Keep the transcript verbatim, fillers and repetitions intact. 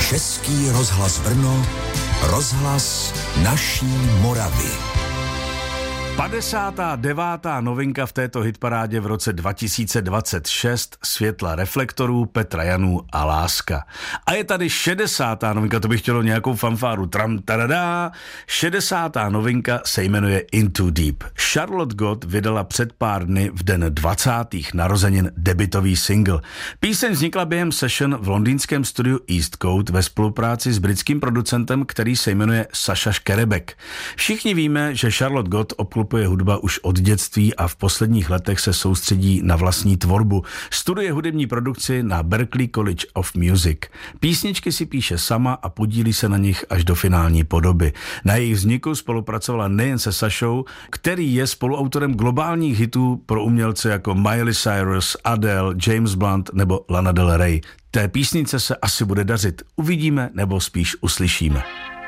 Český rozhlas Brno, rozhlas naší Moravy. padesátá devátá novinka v této hitparádě v roce dva tisíce dvacet šest, Světla reflektorů, Petra Janů a Láska. A je tady šedesátá novinka, to bych chtělo nějakou fanfáru. Tram, tadadá. šedesátá novinka se jmenuje Into Deep. Charlotte Gott vydala před pár dny v den dvacátých narozenin debutový single. Píseň vznikla během session v londýnském studiu Eastcote ve spolupráci s britským producentem, který se jmenuje Saša Škerebek. Všichni víme, že Charlotte Gott obklopuje hudba už od dětství a v posledních letech se soustředí na vlastní tvorbu. Studuje hudební produkci na Berklee College of Music. Písničky si píše sama a podílí se na nich až do finální podoby. Na jejich vzniku spolupracovala nejen se Sašou, který je spoluautorem globálních hitů pro umělce jako Miley Cyrus, Adele, James Blunt nebo Lana Del Rey. Té písnice se asi bude dařit. Uvidíme nebo spíš uslyšíme.